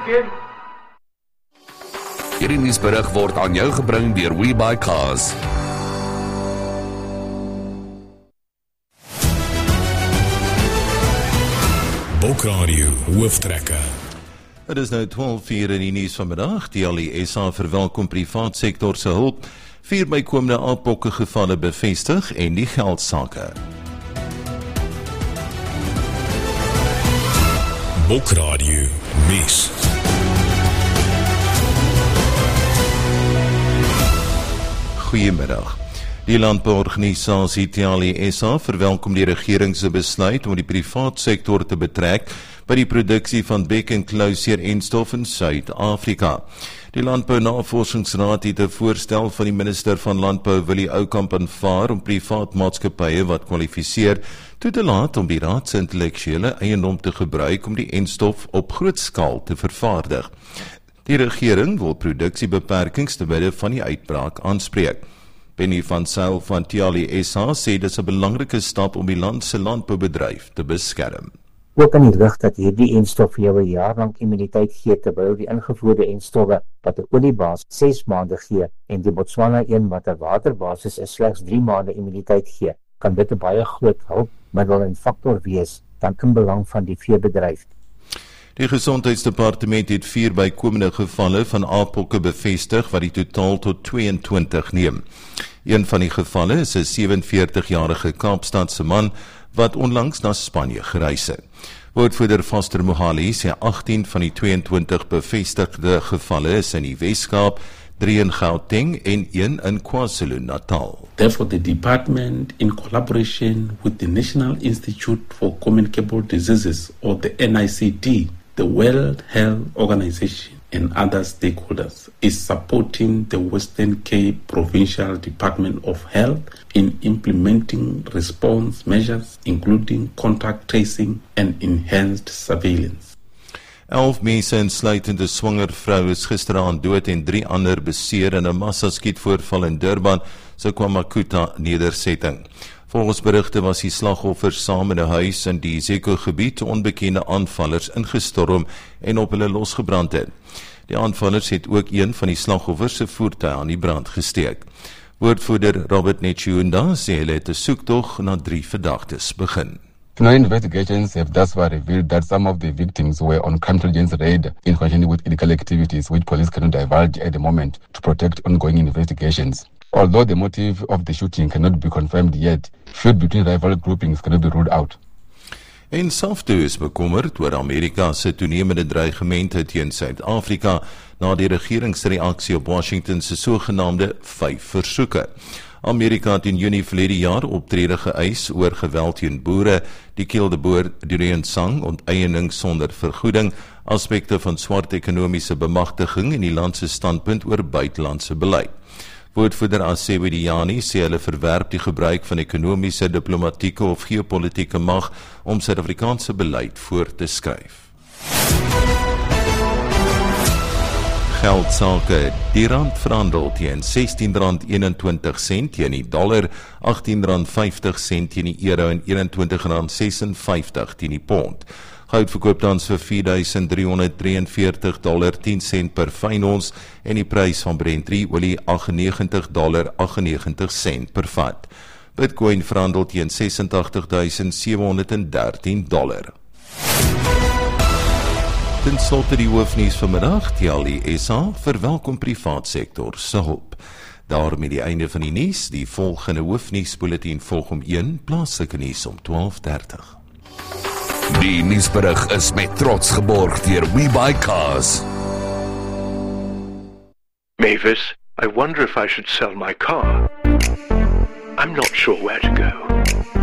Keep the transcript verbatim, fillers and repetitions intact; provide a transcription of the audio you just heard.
kid. Hierdie nuusberig word aan jou gebring deur WeBuyCars. Bokradio hooftrekker. Het is nou twaalf uur in die nuus vanmiddag. Die L I S A verwelkom privaat sektor se hulp. Vier bykomende aapbokke gevalle bevestig en die geldsake. Bokradio nuus. Goeiemiddag. Die landbouorganisasie T L I S A verwelkom die regering se besluit om die privaat sektor te betrek by die produksie van bek- en klauseer-enstof in Suid-Afrika. Die Landbou-Navorsingsraad het 'n voorstel van die minister van Landbou Willie Oukamp aanvaar om privaat maatskappye wat kwalifiseer toe te laat om die raad se intellektuele eiendom te gebruik om die enstof op groot skaal te vervaardig. Die regering wil produksiebeperkings te midde van die uitbraak aanspreek. Penny van Sail van T L I S A sê dit is 'n belangrike stap om die land se landboubedryf te beskerm. Ook in die lig dat hierdie enstof vir jou 'n jaar lank immuniteit gee terwyl die ingevoerde enstowwe wat 'n oliebasis ses maande gee en die Botswana een wat 'n waterbasis is slegs drie maande immuniteit gee, kan dit 'n baie groot hulpmiddel en faktor wees dan in belang van die veebedryf. Die Gesondheidsdepartement het vier bykomende gevalle van aapbokke bevestig wat die totaal tot tweeëntwintig neem. Een van die gevalle is 'n sewenveertigjarige Kaapstadse man wat onlangs na Spanje gereis het. Woordvoerder Foster Mohali sê agttien van die tweeëntwintig bevestigde gevalle is in die Wes-Kaap, drie in Gauteng en een in KwaZulu-Natal. Therefore, the department, in collaboration with the National Institute for Communicable Diseases, or the N I C D, the World Health Organization, and other stakeholders, is supporting the Western Cape Provincial Department of Health in implementing response measures, including contact tracing and enhanced surveillance. Elf mense insluitende swanger vrou is gisteraand dood en drie ander beseer in 'n massaskietvoorval in Durban se KwaMakuta nedersetting. Volgens berigte was die slagoffers saam in 'n huis in die Zeko-gebied toe onbekende aanvallers ingestorm en op hulle losgebrand het. Die aanvallers het ook een van die slagoffers se voertuig aan die brand gesteek. Woordvoerder Robert Nechunda sê hulle het 'n soektog na drie verdagtes begin. No investigations have thus far revealed that some of the victims were on crime intelligence raid in connection with illegal activities which police cannot divulge at the moment to protect ongoing investigations. Although the motive of the shooting cannot be confirmed yet, feud between rival groupings cannot be ruled out. En SAFTU is bekommerd oor Amerika se toenemende dreigemente teen Suid-Afrika na die regeringsreaksie op Washington se sogenaamde vyf versoeke. Amerika het in Junie verlede jaar optrede geëis oor geweld teen boere, die Kildeboer Dureensang, onteiening sonder vergoeding, aspekte van swart ekonomiese bemagtiging en die land se standpunt oor buitelandse beleid. Woordvoerder Asewe Diani sê hulle verwerp die gebruik van ekonomiese, diplomatieke of geopolitieke mag om Suid-Afrikaanse beleid voor te skryf. Geldsake, die rand verhandel teen sestien rand eenentwintig sent teen die dollar, agttien rand vyftig sent teen die euro en eenentwintig rand sesenvyftig teen die pond. Goud verkoop tans vir vier duisend driehonderd drieënveertig dollar tien sent per fyn ons en die prys van Brent drie olie aggennegentig dollar aggennegentig sent per vat. Bitcoin verhandel teen ses en agtig duisend sewe honderd en dertien dollar. Ten slotte die hoofnuus vanmiddag, T L I S A verwelkom privaat sektor se hulp. Daarmee die einde van die nuus, die volgende hoofnuusbulletin volg om een, plaaslike nuus om twaalf dertig. Die nuusberig is met trots geborg deur WeBuyCars. Mavis, I wonder if I should sell my car. I'm not sure where to go.